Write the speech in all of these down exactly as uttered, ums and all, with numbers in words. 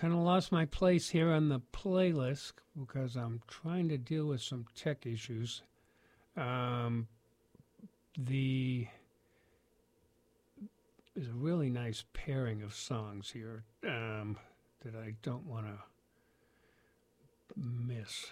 kind of lost my place here on the playlist because I'm trying to deal with some tech issues. Um, the there's a really nice pairing of songs here um, that I don't want to miss.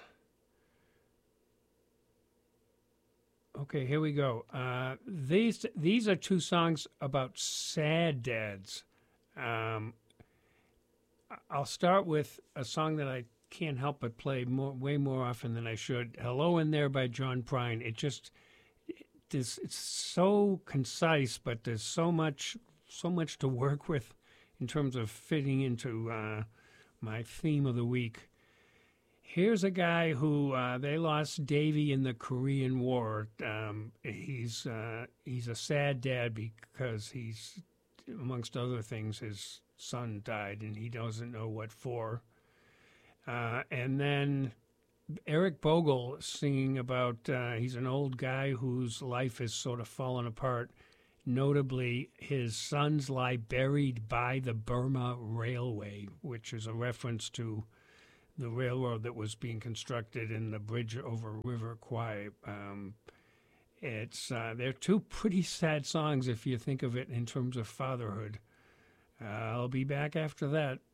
Okay, here we go. Uh, these these are two songs about sad dads. Um, I'll start with a song that I can't help but play more, way more often than I should. "Hello in There" by John Prine. It just it's, it's so concise, but there's so much so much to work with in terms of fitting into uh, my theme of the week. Here's a guy who uh, they lost Davy in the Korean War. Um, he's uh, he's a sad dad because he's, amongst other things, his son died and he doesn't know what for. Uh, and then Eric Bogle singing about uh, he's an old guy whose life has sort of fallen apart. Notably, his sons lie buried by the Burma Railway, which is a reference to the railroad that was being constructed in the bridge over River Kwai. Um, it's uh, they're two pretty sad songs if you think of it in terms of fatherhood. Uh, I'll be back after that.